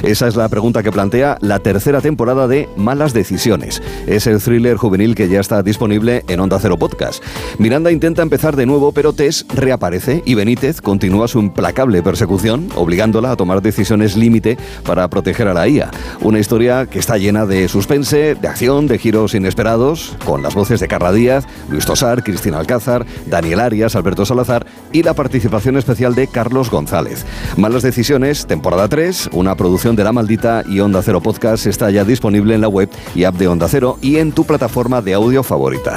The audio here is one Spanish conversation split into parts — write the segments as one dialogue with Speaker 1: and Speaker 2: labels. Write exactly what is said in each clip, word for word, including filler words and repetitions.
Speaker 1: Esa es la pregunta que plantea la tercera temporada de Malas Decisiones. Es el thriller juvenil que ya está disponible en Onda Cero Podcast. Miranda intenta empezar de nuevo, pero Tess reaparece y Benítez continúa su implacable persecución, obligándola a tomar decisiones límite para proteger a la I A. Una historia que está llena de suspense, de acción, de giros inesperados, con las voces de Carla Díaz, Luis Tosar, Cristina Alcázar, Daniel Arias, Alberto Salazar y la participación especial de Carlos González. Malas Decisiones, temporada tres, una producción de La Maldita y Onda Cero Podcast, está ya disponible en la web y app de Onda Cero y en tu plataforma de audio favorita.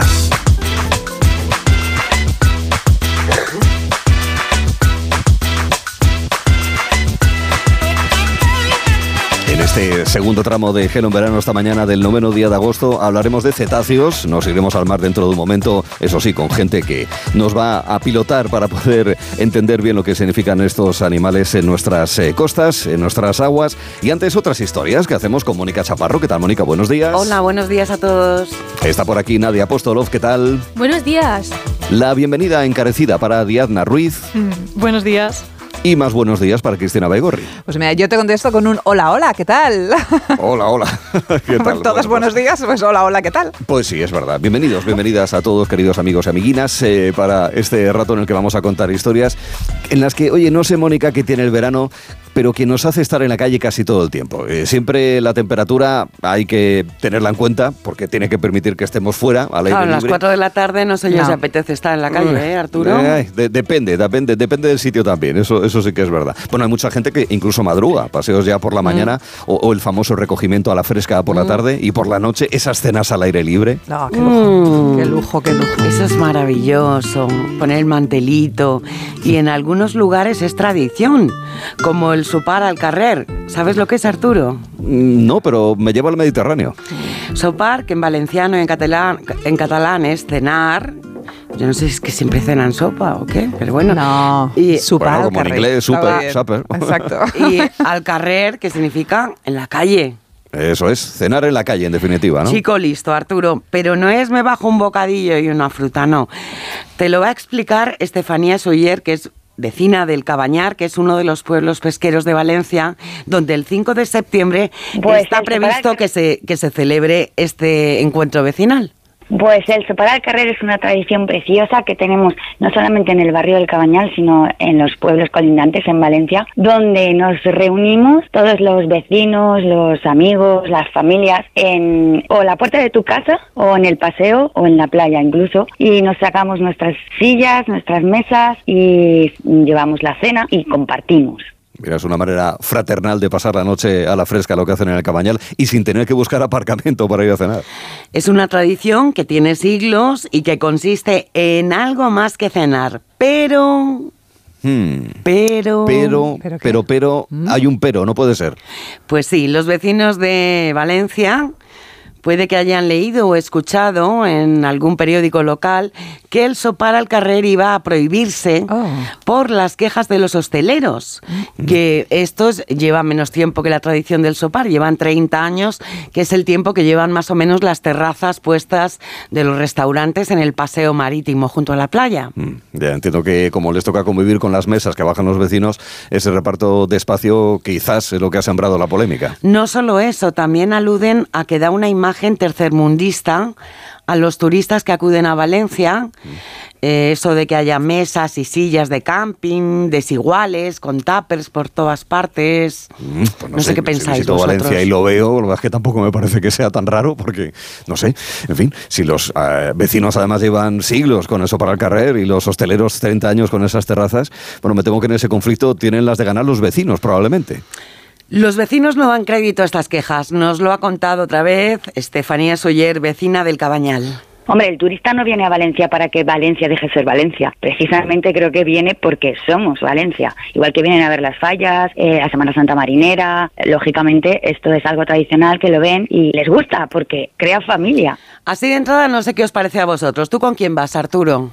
Speaker 1: En este segundo tramo de Gelo en Verano, esta mañana del noveno día de agosto, hablaremos de cetáceos. Nos iremos al mar dentro de un momento, eso sí, con gente que nos va a pilotar para poder entender bien lo que significan estos animales en nuestras eh, costas, en nuestras aguas. Y antes, otras historias que hacemos con Mónica Chaparro. ¿Qué tal, Mónica? Buenos días.
Speaker 2: Hola, buenos días a todos.
Speaker 1: Está por aquí Nadia Apóstolov. ¿Qué tal?
Speaker 3: Buenos días.
Speaker 1: La bienvenida encarecida para Diadna Ruiz.
Speaker 3: Mm, buenos días.
Speaker 1: Y más buenos días para Cristina Baigorri.
Speaker 4: Pues mira, yo te contesto con un hola, hola, ¿qué tal?
Speaker 1: Hola, hola. ¿Qué tal?
Speaker 4: Todos
Speaker 1: bueno,
Speaker 4: buenos
Speaker 1: pues,
Speaker 4: días, pues hola, hola, ¿qué tal?
Speaker 1: Pues sí, es verdad. Bienvenidos, bienvenidas a todos, queridos amigos y amiguinas, eh, para este rato en el que vamos a contar historias en las que, oye, no sé, Mónica, qué tiene el verano, pero que nos hace estar en la calle casi todo el tiempo. Eh, siempre la temperatura hay que tenerla en cuenta porque tiene que permitir que estemos fuera, al aire
Speaker 2: Claro, a
Speaker 1: libre.
Speaker 2: las cuatro de la tarde no sé yo
Speaker 4: No.
Speaker 2: si apetece estar en la calle, ¿eh, Arturo?
Speaker 1: Eh, de- depende, depende, depende del sitio también, eso, eso sí que es verdad. Bueno, hay mucha gente que incluso madruga, paseos ya por la mañana, mm. o, o el famoso recogimiento a la fresca por mm. la tarde, y por la noche esas cenas al aire libre.
Speaker 4: No, qué lujo,
Speaker 2: Mm.
Speaker 4: qué lujo, qué lujo.
Speaker 2: Eso es maravilloso, poner el mantelito. Y en algunos lugares es tradición, como el sopar al carrer. ¿Sabes lo que es, Arturo?
Speaker 1: Mm, No, pero me lleva al Mediterráneo.
Speaker 2: Sopar, que en valenciano y en catalán, en catalán es cenar. Yo no sé si es que siempre cenan sopa o qué, pero bueno.
Speaker 4: No,
Speaker 2: Y,
Speaker 4: super
Speaker 1: Bueno,
Speaker 4: al
Speaker 1: como en
Speaker 4: carrer.
Speaker 1: inglés, super,
Speaker 4: Estaba bien.
Speaker 1: supper.
Speaker 4: Exacto.
Speaker 2: y al carrer, que significa en la calle.
Speaker 1: Eso es, cenar en la calle, en definitiva, ¿no?
Speaker 2: Chico listo, Arturo, pero no es me bajo un bocadillo y una fruta, no. Te lo va a explicar Estefanía Soller, que es vecina del Cabañar, que es uno de los pueblos pesqueros de Valencia, donde el cinco de septiembre
Speaker 5: Pues
Speaker 2: está
Speaker 5: el
Speaker 2: previsto
Speaker 5: sopar-
Speaker 2: que se, que se celebre este encuentro vecinal.
Speaker 5: Pues el sopar al carrer es una tradición preciosa que tenemos no solamente en el barrio del Cabañal, sino en los pueblos colindantes en Valencia, donde nos reunimos todos los vecinos, los amigos, las familias, en o la puerta de tu casa, o en el paseo, o en la playa incluso, y nos sacamos nuestras sillas, nuestras mesas, y llevamos la cena y compartimos.
Speaker 1: Mira, es una manera fraternal de pasar la noche a la fresca, lo que hacen en el Cabañal, y sin tener que buscar aparcamiento para ir a cenar.
Speaker 2: Es una tradición que tiene siglos y que consiste en algo más que cenar, pero...
Speaker 1: Hmm.
Speaker 2: Pero...
Speaker 1: Pero,
Speaker 4: ¿Pero qué?
Speaker 1: pero, pero,
Speaker 4: ¿Mm?
Speaker 1: hay un pero, no puede ser.
Speaker 2: Pues sí, los vecinos de Valencia puede que hayan leído o escuchado en algún periódico local que el sopar al carrer iba a prohibirse
Speaker 4: Oh.
Speaker 2: por las quejas de los hosteleros, que estos llevan menos tiempo que la tradición del sopar, llevan treinta años, que es el tiempo que llevan más o menos las terrazas puestas de los restaurantes en el paseo marítimo junto a la playa.
Speaker 1: Hmm. Ya entiendo que como les toca convivir con las mesas que bajan los vecinos, ese reparto de espacio quizás es lo que ha sembrado la polémica.
Speaker 2: No solo eso, también aluden a que da una imagen tercermundista a los turistas que acuden a Valencia, eh, eso de que haya mesas y sillas de camping desiguales, con tuppers por todas partes.
Speaker 1: Mm, pues
Speaker 2: No sé qué pensáis
Speaker 1: Si visito
Speaker 2: vosotros.
Speaker 1: Valencia y lo veo, la verdad es que tampoco me parece que sea tan raro, porque, no sé, en fin, si los eh, vecinos además llevan siglos con eso para el carrer y los hosteleros treinta años con esas terrazas, bueno, me temo que en ese conflicto tienen las de ganar los vecinos, probablemente.
Speaker 2: Los vecinos no dan crédito a estas quejas. Nos lo ha contado otra vez Estefanía Soller, vecina del Cabañal.
Speaker 5: Hombre, el turista no viene a Valencia para que Valencia deje de ser Valencia. Precisamente creo que viene porque somos Valencia. Igual que vienen a ver las fallas, eh, la Semana Santa Marinera. Lógicamente, esto es algo tradicional que lo ven y les gusta porque crea familia.
Speaker 2: Así de entrada, no sé qué os parece a vosotros. ¿Tú con quién vas, Arturo?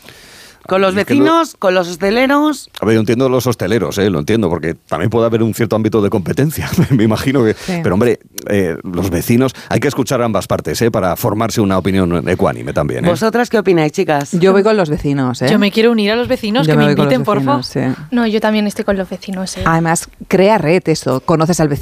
Speaker 2: ¿Con los
Speaker 1: Es que no-
Speaker 2: vecinos? ¿Con los hosteleros?
Speaker 1: A ver, yo entiendo los hosteleros, ¿eh? Lo entiendo, porque también puede haber un cierto ámbito de competencia, me imagino que...
Speaker 4: Sí.
Speaker 1: Pero, hombre, eh, los vecinos, hay que escuchar ambas partes, ¿eh? Para formarse una opinión ecuánime también, ¿eh?
Speaker 2: ¿Vosotras qué opináis, chicas?
Speaker 4: Yo voy con los vecinos, ¿eh?
Speaker 3: Yo me quiero unir a los vecinos,
Speaker 4: Yo
Speaker 3: que
Speaker 4: me
Speaker 3: me
Speaker 4: voy con los
Speaker 3: inviten, por favor.
Speaker 4: vecinos, sí.
Speaker 3: No, yo también estoy con los vecinos. ¿eh?
Speaker 4: Además, crea red eso. Conoces al vecino.